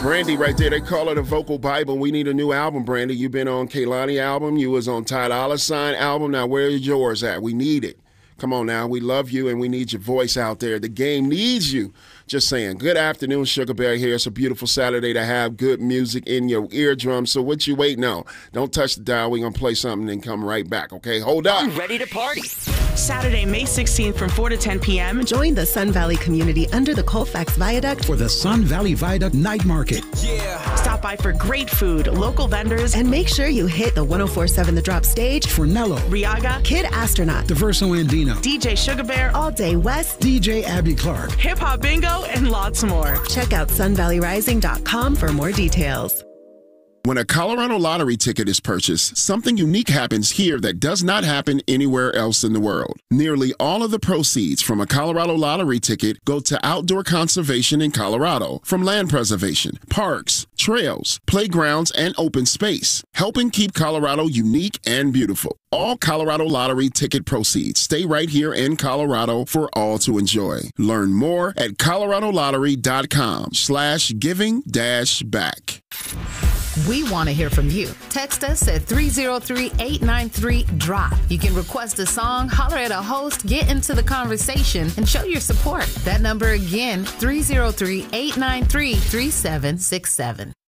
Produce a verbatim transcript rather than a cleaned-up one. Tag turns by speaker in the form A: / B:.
A: Brandy right there, they call it a vocal Bible. We need a new album, Brandy. You've been on Kehlani album. You was on Ty Dolla Sign album. Now, where's yours at? We need it. Come on now. We love you, and we need your voice out there. The game needs you. Just saying. Good afternoon, Sugar Bear here. It's a beautiful Saturday to have good music in your eardrum. So what you waiting on? Don't touch the dial. We're going to play something and come right back, okay? Hold up.
B: I'm ready to party. Saturday, May sixteenth from four to ten p.m.
C: Join the Sun Valley community under the Colfax Viaduct
D: for the Sun Valley Viaduct Night Market.
B: Yeah. Stop by for great food, local vendors,
C: and make sure you hit the one oh four point seven The Drop stage
D: for Nello,
B: Riaga,
C: Kid Astronaut,
D: Diverso Andino,
B: D J Sugar Bear,
C: All Day West,
D: D J Abby Clark,
B: Hip Hop Bingo, and lots more.
C: Check out sun valley rising dot com for more details.
A: When a Colorado lottery ticket is purchased, something unique happens here that does not happen anywhere else in the world. Nearly all of the proceeds from a Colorado lottery ticket go to outdoor conservation in Colorado, from land preservation, parks, trails, playgrounds, and open space, helping keep Colorado unique and beautiful. All Colorado lottery ticket proceeds stay right here in Colorado for all to enjoy. Learn more at coloradolottery.com slash giving dash back.
E: We want to hear from you. Text us at three oh three, eight nine three, D R O P. You can request a song, holler at a host, get into the conversation, and show your support. That number again, three oh three, eight nine three, three seven six seven.